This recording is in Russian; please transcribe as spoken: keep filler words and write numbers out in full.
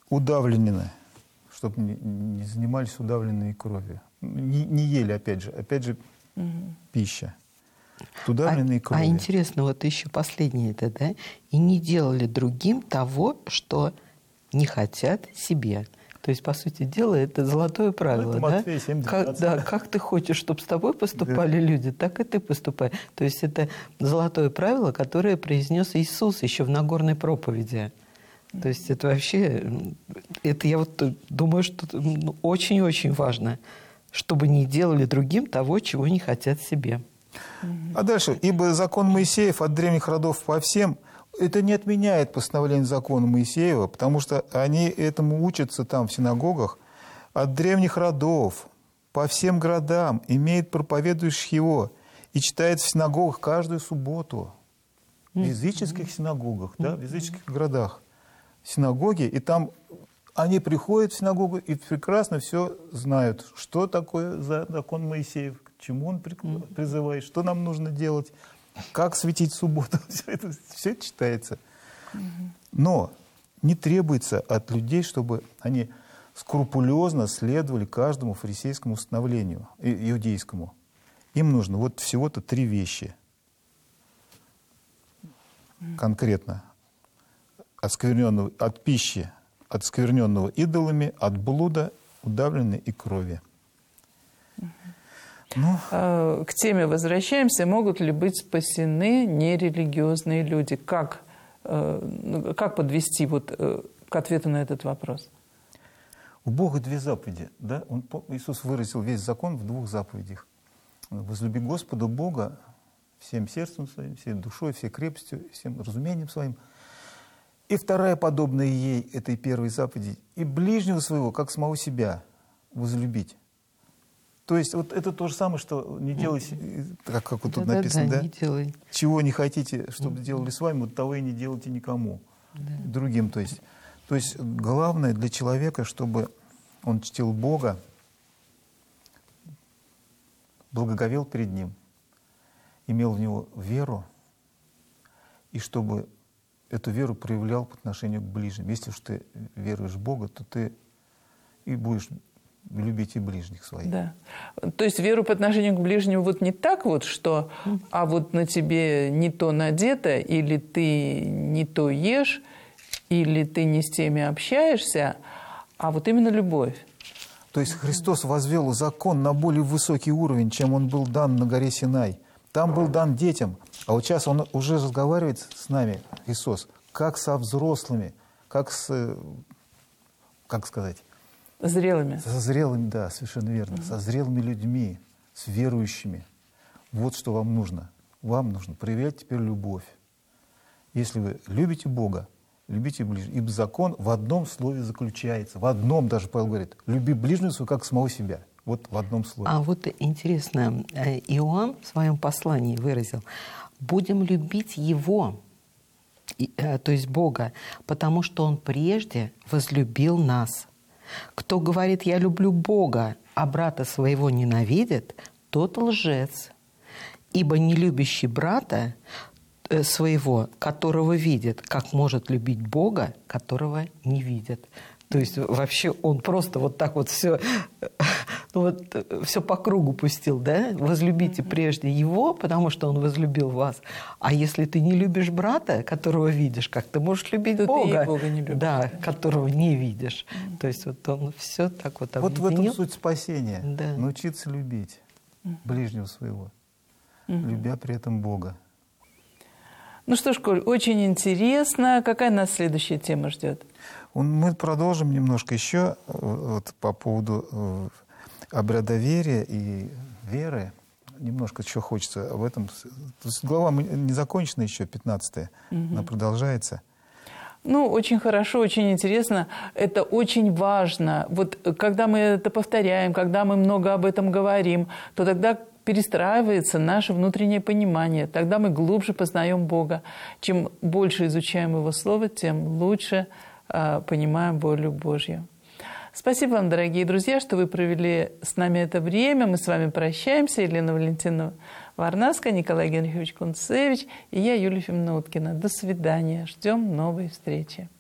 удавлены, чтобы не, не занимались удавленной кровью. Не, не ели, опять же, опять же, угу. пища. Удавленной а, кровью. А интересно, вот еще последнее это, да? И не делали другим того, что не хотят себе. То есть, по сути дела, это золотое правило, это Матфея семь двенадцать. Как, да, как ты хочешь, чтобы с тобой поступали да. люди, так и ты поступай. То есть, это золотое правило, которое произнес Иисус еще в Нагорной проповеди. То есть, это вообще, это я вот думаю, что очень-очень важно, чтобы не делали другим того, чего не хотят себе. А дальше, ибо закон Моисеев от древних родов по всем, это не отменяет постановление закона Моисеева, потому что они этому учатся там в синагогах от древних родов по всем городам, имеет проповедующих его и читает в синагогах каждую субботу. В языческих синагогах, да, в языческих городах. Синагоги, и там они приходят в синагогу и прекрасно все знают, что такое закон Моисеев, к чему он призывает, что нам нужно делать, как светить в субботу. Все это, все это читается. Но не требуется от людей, чтобы они скрупулезно следовали каждому фарисейскому установлению, иудейскому. Им нужно вот всего-то три вещи. Конкретно. Оскверненного, от пищи, от скверненного идолами, от блуда, удавленной и крови. Ну. К теме возвращаемся. Могут ли быть спасены нерелигиозные люди? Как, как подвести вот к ответу на этот вопрос? У Бога две заповеди. Да? Он, Иисус выразил весь закон в двух заповедях. Возлюби Господа Бога всем сердцем своим, всей душой, всей крепостью, всем разумением своим. И вторая, подобная ей, этой первой заповеди, и ближнего своего, как самого себя, возлюбить. То есть вот это то же самое, что не делайте, как, как вот тут да, написано, да, да? Не делай. Чего не хотите, чтобы делали с вами, вот того и не делайте никому, да. другим. То есть, то есть главное для человека, чтобы он чтил Бога, благоговел перед Ним, имел в Него веру, и чтобы эту веру проявлял по отношению к ближним. Если уж ты веруешь в Бога, то ты и будешь любить и ближних своих. Да. То есть веру по отношению к ближнему вот не так вот, что а вот на тебе не то надето, или ты не то ешь, или ты не с теми общаешься, а вот именно любовь. То есть Христос возвел закон на более высокий уровень, чем он был дан на горе Синай. Там был дан детям, а вот сейчас он уже разговаривает с нами, Иисус, как со взрослыми, как с, как сказать? Зрелыми. Со зрелыми, да, совершенно верно. Угу. Со зрелыми людьми, с верующими. Вот что вам нужно. Вам нужно проявлять теперь любовь. Если вы любите Бога, любите ближнего. Ибо закон в одном слове заключается. В одном даже Павел говорит. Люби ближнего своего, как самого себя. Вот в одном слове. А вот интересно, Иоанн в своем послании выразил: будем любить Его, то есть Бога, потому что Он прежде возлюбил нас. Кто говорит: я люблю Бога, а брата своего ненавидит, тот лжец. Ибо не любящий брата своего, которого видит, как может любить Бога, которого не видит. То есть вообще он просто вот так вот все, ну вот, все по кругу пустил, да? Возлюбите прежде Его, потому что Он возлюбил вас. А если ты не любишь брата, которого видишь, как ты можешь любить то Бога, ты и Бога не любишь. Да, которого не видишь. Mm-hmm. То есть вот он все так вот объединил. Вот в этом суть спасения. Да. Научиться любить mm-hmm. ближнего своего, mm-hmm. любя при этом Бога. Ну что ж, Коль, очень интересно. Какая нас следующая тема ждет? Мы продолжим немножко еще вот, по поводу э, обряда веры и веры. Немножко еще хочется об этом. То есть глава не закончена еще, пятнадцатая, угу. она продолжается. Ну, очень хорошо, очень интересно. Это очень важно. Вот когда мы это повторяем, когда мы много об этом говорим, то тогда перестраивается наше внутреннее понимание. Тогда мы глубже познаем Бога. Чем больше изучаем Его Слово, тем лучше э, понимаем волю Божью. Спасибо вам, дорогие друзья, что вы провели с нами это время. Мы с вами прощаемся. Елена Валентиновна Варнавская, Николай Генрихович Кунцевич и я, Юлия Фимовна Уткина. До свидания. Ждем новой встречи.